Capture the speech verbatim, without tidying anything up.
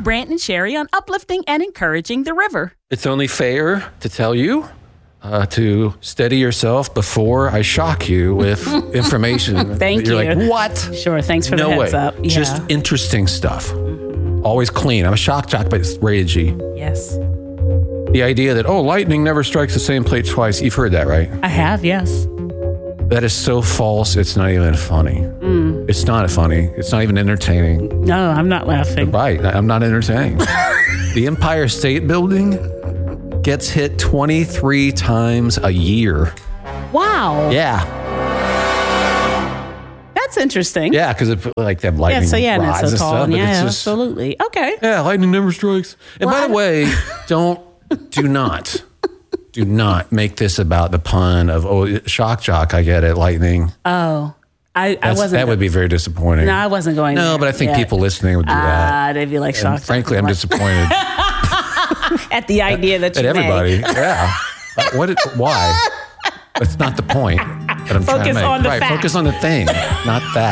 Brant and Sherry on uplifting and encouraging the river. It's only fair to tell you uh, to steady yourself before I shock you with information. Thank You're you. like, what? Sure, thanks for no the heads way. up. Yeah. Just interesting stuff. Mm-hmm. Always clean. I'm a shock jock, but it's rated G. Yes. The idea that, oh, lightning never strikes the same place twice. You've heard that, right? I have, yes. That is so false, it's not even funny. Mm. It's not funny. It's not even entertaining. No, I'm not laughing. Right, I'm not entertaining. The Empire State Building gets hit twenty-three times a year. Wow. Yeah. That's interesting. Yeah, because it like they have lightning Yeah, so yeah, and rods it's and so tall. stuff. But Yeah, it's just, absolutely. Okay. yeah, lightning never strikes. And Well, by the I- way, don't, do not, do not make this about the pun of, oh, shock jock, I get it, lightning. Oh, I, I That's- wasn't. that would be very disappointing. No, I wasn't going No, there. but I think Yeah. people listening would do that. Ah, they'd be like And shocked. frankly, I'm like, disappointed at the idea that at you everybody. made. Yeah. Uh, What? It, why? That's not the point that I'm trying to Focus make. on the right. fact. Focus on the thing, not that.